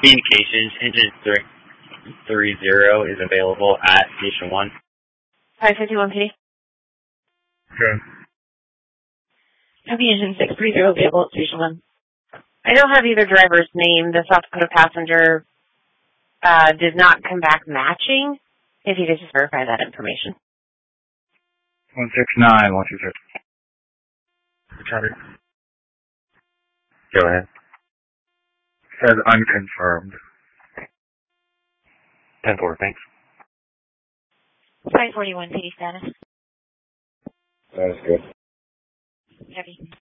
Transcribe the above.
Communications, engine 330 is available at Station 1. 551 PD. Okay. Copy engine 630 available at Station 1. I don't have either driver's name. The South Dakota passenger did not come back matching. If you could just verify that information. 169, 126. Copy. Go ahead. Says unconfirmed. 10-4, thanks. 541 PD status. That is good. Heavy.